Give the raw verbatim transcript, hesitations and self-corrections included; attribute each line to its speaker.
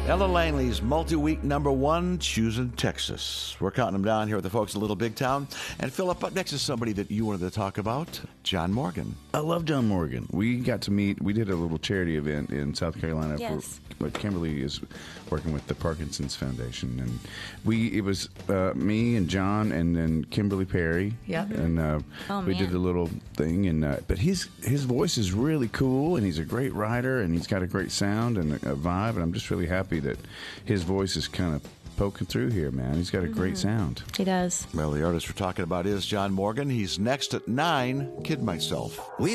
Speaker 1: Ella Langley's multi-week number one, Choosing Texas. We're counting them down here with the folks in Little Big Town. And Philip, up next is somebody that you wanted to talk about, John Morgan.
Speaker 2: I love John Morgan. We got to meet, we did a little charity event in South Carolina.
Speaker 3: Yes.
Speaker 2: For, but Kimberly is working with the Parkinson's Foundation. And we, it was uh, me and John and then Kimberly Perry.
Speaker 3: Yep.
Speaker 2: And uh,
Speaker 3: Oh,
Speaker 2: we
Speaker 3: man.
Speaker 2: did a little thing. And uh, But his, his voice is really cool, and he's a great writer, and he's got a great sound and a, a vibe. And I'm just really happy that his voice is kind of poking through here, man. He's got a great sound.
Speaker 3: He does.
Speaker 1: Well, the artist we're talking about is John Morgan. He's next at nine, Kid Myself.
Speaker 4: We